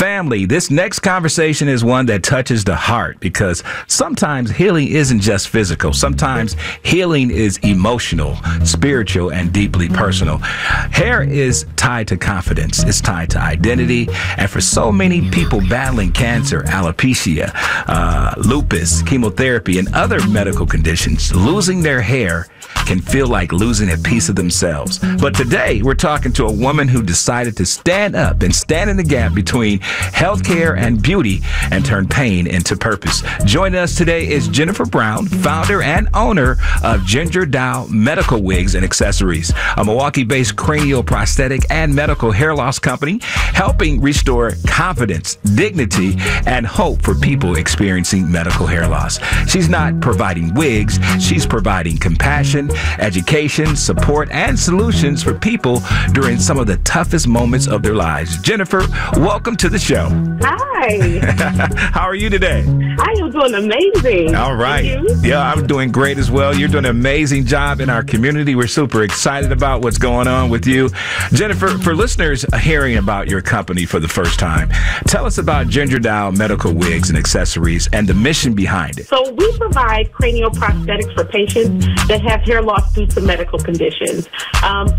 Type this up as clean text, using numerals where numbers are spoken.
Family, this next conversation is one that touches the heart because sometimes healing isn't just physical. Sometimes healing is emotional, spiritual, and deeply personal. Hair is tied to confidence. It's tied to identity. And for so many people battling cancer, alopecia, lupus, chemotherapy, and other medical conditions, losing their hair can feel like losing a piece of themselves. But today, we're talking to a woman who decided to stand up and stand in the gap between healthcare and beauty and turn pain into purpose. Joining us today is Jennifer Brown, founder and owner of Ginger Dow Medical Wigs and Accessories, a Milwaukee-based cranial prosthetic and medical hair loss company, helping restore confidence, dignity, and hope for people experiencing medical hair loss. She's not providing wigs, she's providing compassion, education, support, and solutions for people during some of the toughest moments of their lives. Jennifer, welcome to the show. Hi. How are you today? I am doing amazing. All right. Yeah, I'm doing great as well. You're doing an amazing job in our community. We're super excited about what's going on with you. Jennifer, for listeners hearing about your company for the first time, tell us about Ginger Dow Medical Wigs and Accessories and the mission behind it. So we provide cranial prosthetics for patients that have hair loss due to medical conditions.